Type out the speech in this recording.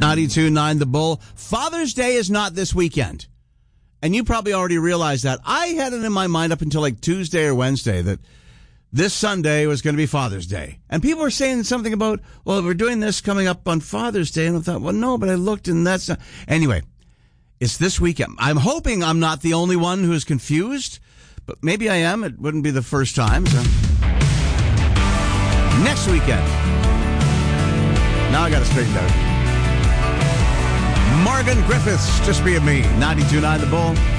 92.9 The Bull. Father's Day is not this weekend. And you probably already realized that. I had it in my mind up until like Tuesday or Wednesday that this Sunday was going to be Father's Day. And people were saying something about, well, we're doing this coming up on Father's Day. And I thought, well, no, but I looked and that's not. Anyway, it's this weekend. I'm hoping I'm not the only one who's confused, but maybe I am. It wouldn't be the first time. So. Next weekend. Now I got to straighten out. Morgan Griffiths, Just Be of Me, 92.9 The Bull.